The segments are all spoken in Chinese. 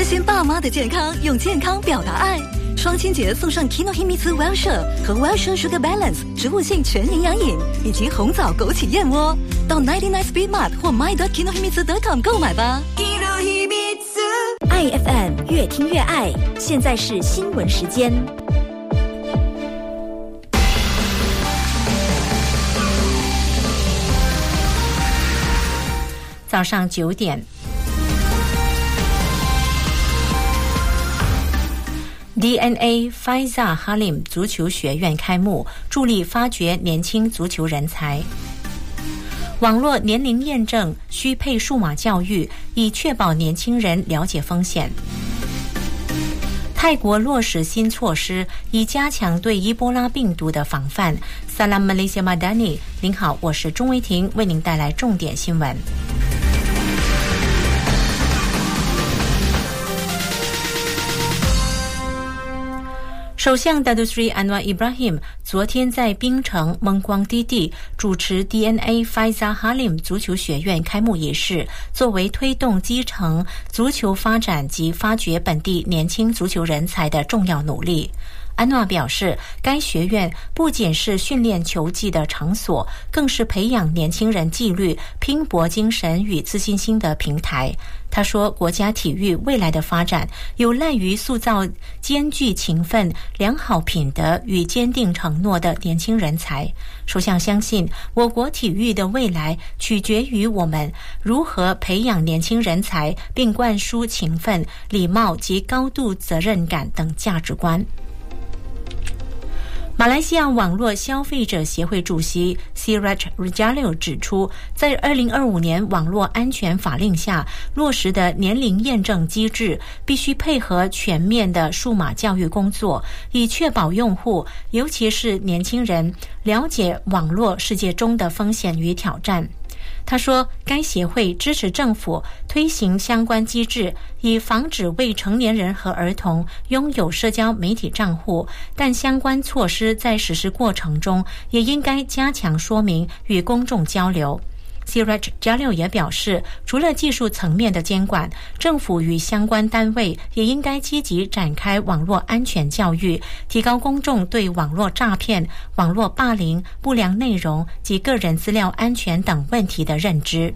关心爸妈的健康，用健康表达爱。双亲节送上 Kinohimitsu Wellshire 和 Wellshire Sugar Balance 植物性全营养饮，以及红枣枸杞燕窝。到99 Speed Mart 或 my.kinohimitsu.com 购买吧。 IFM 越听越爱，现在是新闻时间。 早上9点。DNA Faisal Halim 足球学院开幕，助力发掘年轻足球人才。网络年龄验证需配数码教育，以确保年轻人了解风险。泰国落实新措施，以加强对伊波拉病毒的防范。Salam Malaysia Madani， 您好，我是钟维婷，为您带来重点新闻。首相 Datuk Seri Anwar Ibrahim 昨天在槟城蒙光低地主持 DNA Faisal Halim 足球学院开幕仪式，作为推动基层足球发展及发掘本地年轻足球人才的重要努力。安诺表示，该学院不仅是训练球技的场所，更是培养年轻人纪律、拼搏精神与自信心的平台。他说，国家体育未来的发展有赖于塑造兼具勤奋、良好品德与坚定承诺的年轻人才。首相相信，我国体育的未来取决于我们如何培养年轻人才，并灌输勤奋、礼貌及高度责任感等价值观。马来西亚网络消费者协会主席 Siraj Rajalio 指出，在2025年网络安全法令下落实的年龄验证机制，必须配合全面的数码教育工作，以确保用户，尤其是年轻人，了解网络世界中的风险与挑战。他说，该协会支持政府推行相关机制，以防止未成年人和儿童拥有社交媒体账户，但相关措施在实施过程中也应该加强说明与公众交流。Siraj Jalil 也表示，除了技术层面的监管，政府与相关单位也应该积极展开网络安全教育，提高公众对网络诈骗、网络霸凌、不良内容及个人资料安全等问题的认知。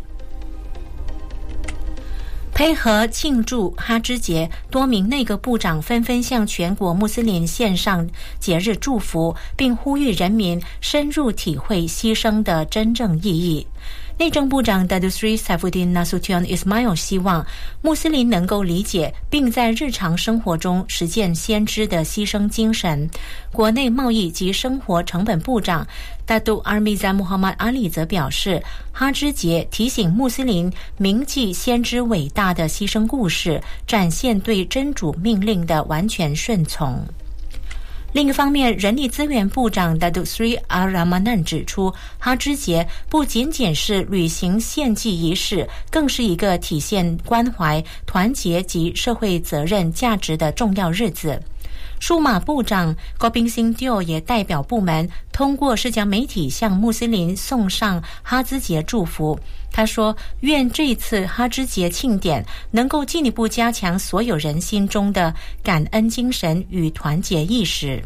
配合庆祝哈芝节，多名内阁部长纷纷向全国穆斯林献上节日祝福，并呼吁人民深入体会牺牲的真正意义。内政部长 Datuk Seri Saifuddin Nasution Ismail 希望穆斯林能够理解并在日常生活中实践先知的牺牲精神。国内贸易及生活成本部长 Datuk Armizan Muhammad Ali 则表示，哈芝节提醒穆斯林铭记先知伟大的牺牲故事，展现对真主命令的完全顺从。另一方面，人力资源部长 Datuk Seri Ar-Rahmanan 指出，哈芝节不仅仅是履行献祭仪式，更是一个体现关怀、团结及社会责任价值的重要日子。数码部长 Goping Singh Deo 也代表部门通过社交媒体向穆斯林送上哈芝节祝福。他说，愿这次哈芝节庆典能够进一步加强所有人心中的感恩精神与团结意识。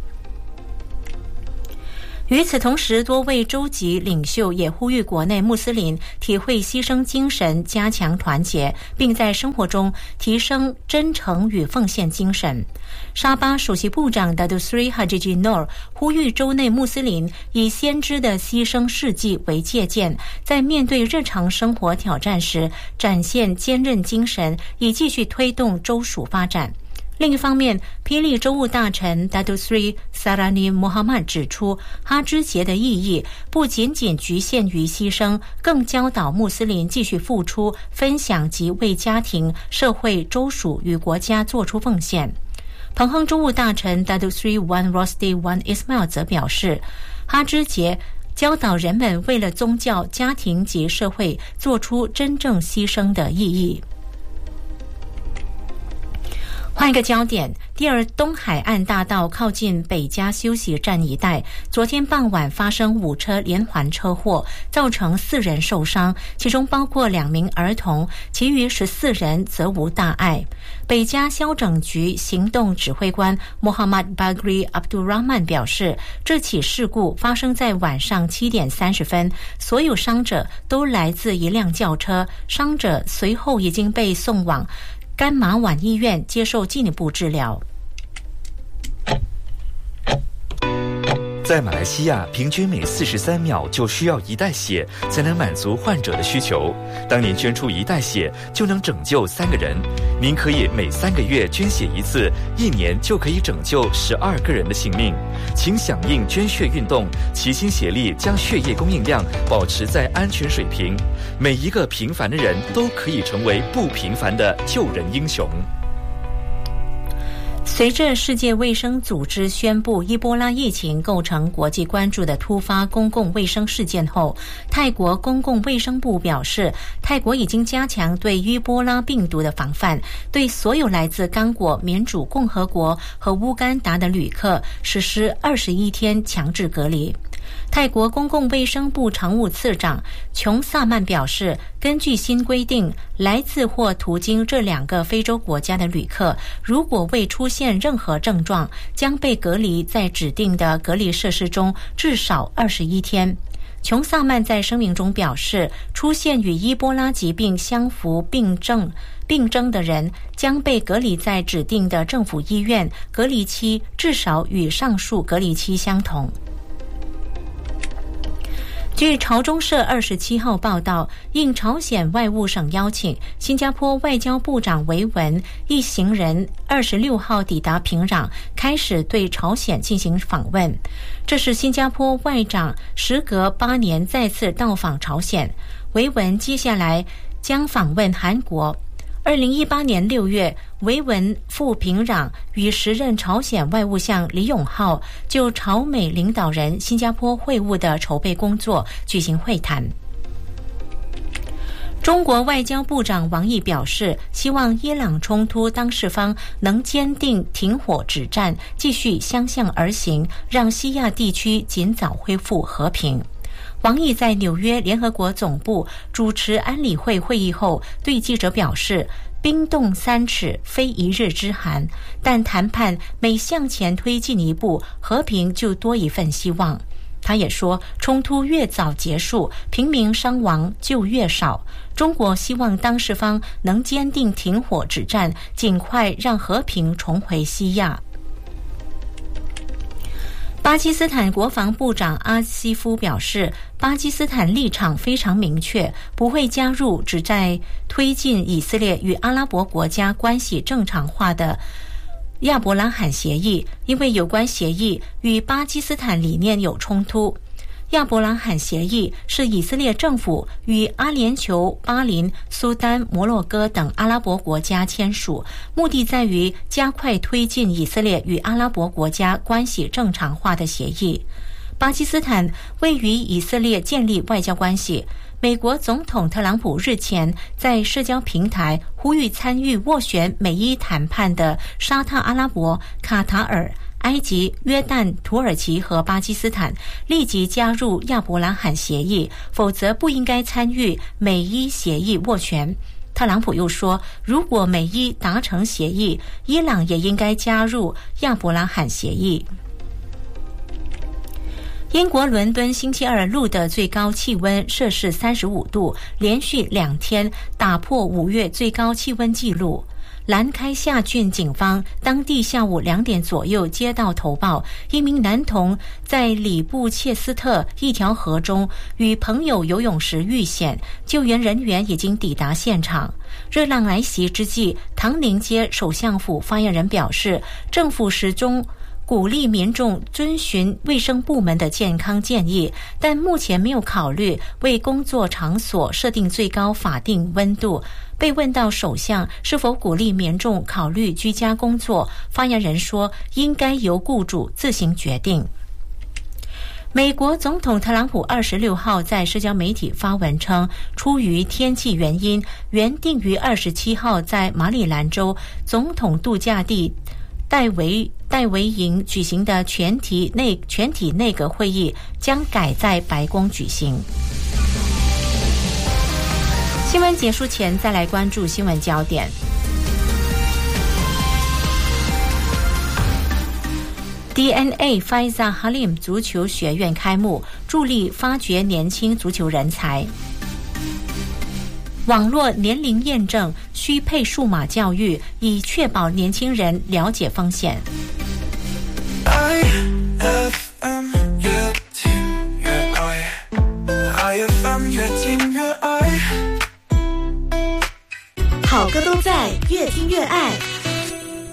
与此同时，多位州级领袖也呼吁国内穆斯林体会牺牲精神，加强团结，并在生活中提升真诚与奉献精神。沙巴首席部长 Datuk Seri Haji Noor 呼吁州内穆斯林以先知的牺牲事迹为借鉴，在面对日常生活挑战时展现坚韧精神，以继续推动州属发展。另一方面，霹雳州务大臣 Datuk Seri Sarani Muhammad 指出，哈芝节的意义不仅仅局限于牺牲，更教导穆斯林继续付出、分享及为家庭、社会、州属与国家做出奉献。彭亨州务大臣 Datuk Seri Wan Rosdi Wan Ismail 则表示，哈芝节教导人们为了宗教、家庭及社会做出真正牺牲的意义。 换一个焦点，第二东海岸大道靠近北加休息站一带，昨天傍晚发生5车连环车祸，造成4人受伤，其中包括2名儿童，其余14人则无大碍。北加消整局行动指挥官 Muhammad Bagri Abdul Rahman 表示，这起事故发生在晚上7点30分，所有伤者都来自一辆轿车，伤者随后已经被送往甘马碗医院接受进一步治疗。 在马来西亚，平均每43秒就需要1袋血才能满足患者的需求。当您捐出1袋血，就能拯救3个人。您可以每3个月捐血1次，1年就可以拯救12个人的性命。请响应捐血运动，齐心协力将血液供应量保持在安全水平。每一个平凡的人都可以成为不平凡的救人英雄。 随着世界卫生组织宣布伊波拉疫情构成国际关注的突发公共卫生事件后，泰国公共卫生部表示，泰国已经加强对伊波拉病毒的防范，对所有来自刚果民主共和国和乌干达的旅客实施21天强制隔离。泰国公共卫生部常务次长琼萨曼表示，根据新规定，来自或途经这2个非洲国家的旅客，如果未出现任何症状，将被隔离在指定的隔离设施中至少21天。琼萨曼在声明中表示，出现与伊波拉疾病相符病症的人将被隔离在指定的政府医院，隔离期至少与上述隔离期相同。据朝中社27号报道，应朝鲜外务省邀请，新加坡外交部长维文一行人26号抵达平壤，开始对朝鲜进行访问。这是新加坡外长时隔8年再次到访朝鲜。维文接下来将访问韩国。2018年6月，维文赴平壤与时任朝鲜外务相李永浩就朝美领导人新加坡会晤的筹备工作举行会谈。中国外交部长王毅表示，希望伊朗冲突当事方能坚定停火止战，继续相向而行，让西亚地区尽早恢复和平。王毅在纽约联合国总部主持安理会会议后，对记者表示，冰冻3尺非一日之寒，但谈判每向前推进一步，和平就多一份希望。他也说，冲突越早结束，平民伤亡就越少。中国希望当事方能坚定停火止战，尽快让和平重回西亚。巴基斯坦国防部长阿西夫表示，巴基斯坦立场非常明确，不会加入旨在推进以色列与阿拉伯国家关系正常化的亚伯拉罕协议，因为有关协议与巴基斯坦理念有冲突。亚伯拉罕协议是以色列政府与阿联酋、巴林、苏丹、摩洛哥等阿拉伯国家签署，目的在于加快推进以色列与阿拉伯国家关系正常化的协议。巴基斯坦未与以色列建立外交关系。美国总统特朗普日前在社交平台呼吁参与斡旋美伊谈判的沙特阿拉伯、卡塔尔、埃及、约旦、土耳其和巴基斯坦立即加入亚伯拉罕协议，否则不应该参与美伊协议斡旋。特朗普又说，如果美伊达成协议，伊朗也应该加入亚伯拉罕协议。英国伦敦星期二录得最高气温摄氏35度，连续2天打破5月最高气温纪录。兰开夏郡警方当地下午2点左右接到投报，一名男童在里布切斯特一条河中与朋友游泳时遇险，救援人员已经抵达现场。热浪来袭之际，唐宁街首相府发言人表示，政府始终鼓励民众遵循卫生部门的健康建议，但目前没有考虑为工作场所设定最高法定温度。被问到首相是否鼓励民众考虑居家工作，发言人说应该由雇主自行决定。 美国总统特朗普26号在社交媒体发文称，出于天气原因，原定于27号在马里兰州总统度假地戴维营举行的全体内阁会议将改在白宫举行。新闻结束前，再来关注新闻焦点。DNA Faisal Halim 足球学院开幕，助力发掘年轻足球人才。网络年龄验证需配数码教育，以确保年轻人了解风险。 好歌都在，越听越爱。